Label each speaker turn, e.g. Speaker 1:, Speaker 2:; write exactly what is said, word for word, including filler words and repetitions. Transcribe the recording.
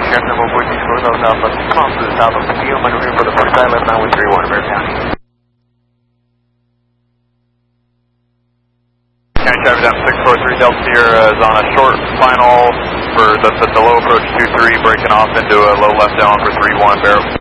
Speaker 1: Sheriff number four six four South Alpha, come on to the south of the field, maneuvering for the first side, left nine one three one, Bear County.
Speaker 2: County traffic down six four three Delta Sierra is on a short final for the, the, the low approach two three, breaking off into a low left down for three one, Bear.